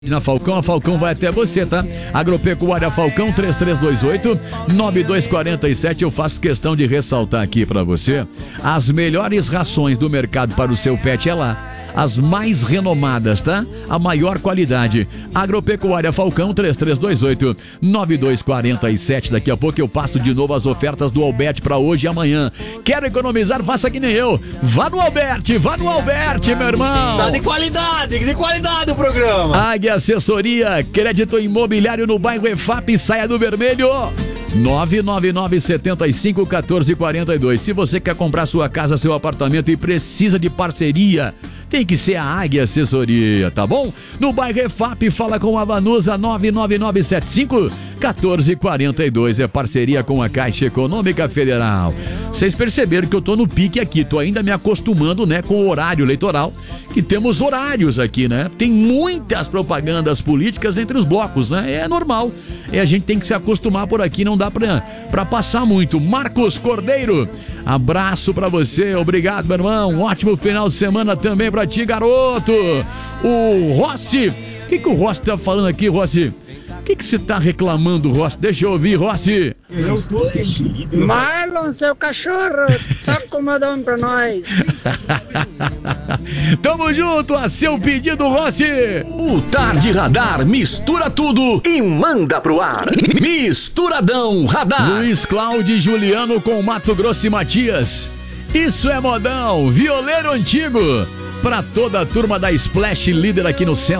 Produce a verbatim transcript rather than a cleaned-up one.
Na Falcão, a Falcão vai até você, tá? Agropecuária Falcão três três dois oito, nove dois quatro sete. Eu faço questão de ressaltar aqui pra você: as melhores rações do mercado para o seu pet é lá. As mais renomadas, tá? A maior qualidade. Agropecuária Falcão três três dois oito, nove dois quatro sete. Daqui a pouco eu passo de novo as ofertas do Alberti pra hoje e amanhã. Quer economizar? Faça que nem eu. Vá no Alberti, vá no Alberti, meu irmão. Tá de qualidade, de qualidade o programa. Águia Assessoria, crédito imobiliário no bairro E F A P, saia do vermelho. nove nove nove sete cinco um quatro quatro dois. Se você quer comprar sua casa, seu apartamento e precisa de parceria, tem que ser a Águia Assessoria, tá bom? No bairro E F A P, fala com a Vanusa. Nove nove nove sete cinco um quatro quatro dois. É parceria com a Caixa Econômica Federal. Vocês perceberam que eu tô no pique aqui, tô ainda me acostumando, né, com o horário eleitoral, que temos horários aqui, né? Tem muitas propagandas políticas entre os blocos, né? É normal. E a gente tem que se acostumar por aqui, não dá pra, pra passar muito. Marcos Cordeiro, abraço pra você, obrigado, meu irmão. Um ótimo final de semana também pra ti, garoto. O Rossi, o que que o Rossi tá falando aqui, Rossi? O que que você tá reclamando, Rossi? Deixa eu ouvir, Rossi. Marlon, seu cachorro, tá comandando pra nós. Tamo junto, a seu pedido, Rossi. O Tarde Radar mistura tudo e manda pro ar. Misturadão Radar. Luiz Cláudio e Juliano com Mato Grosso e Matias. Isso é modão, violeiro antigo. Pra toda a turma da Splash, líder aqui no centro.